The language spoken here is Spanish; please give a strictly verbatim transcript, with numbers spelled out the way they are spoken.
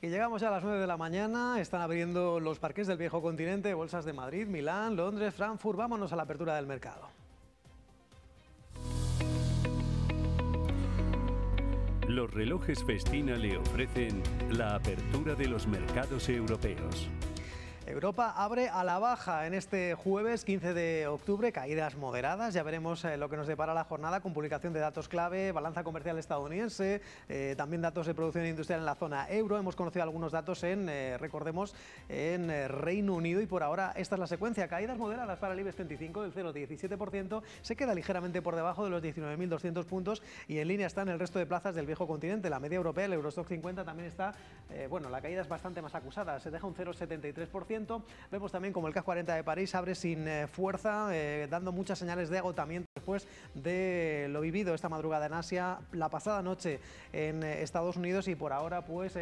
Y llegamos ya a las nueve de la mañana, están abriendo los parques del viejo continente, bolsas de Madrid, Milán, Londres, Frankfurt. Vámonos a la apertura del mercado. Los relojes Festina le ofrecen la apertura de los mercados europeos. Europa abre a la baja en este jueves quince de octubre, caídas moderadas. Ya veremos eh, lo que nos depara la jornada con publicación de datos clave, balanza comercial estadounidense, eh, también datos de producción industrial en la zona euro. Hemos conocido algunos datos en, eh, recordemos, en eh, Reino Unido y por ahora esta es la secuencia. Caídas moderadas para el IBEX treinta y cinco del cero coma diecisiete por ciento, se queda ligeramente por debajo de los diecinueve mil doscientos puntos y en línea están el resto de plazas del viejo continente. La media europea, el Eurostoxx cincuenta también está, eh, bueno, la caída es bastante más acusada, se deja un cero coma setenta y tres por ciento. Vemos también como el CAC cuarenta de París abre sin eh, fuerza, eh, dando muchas señales de agotamiento después de lo vivido esta madrugada en Asia, la pasada noche en eh, Estados Unidos y por ahora pues... Eh,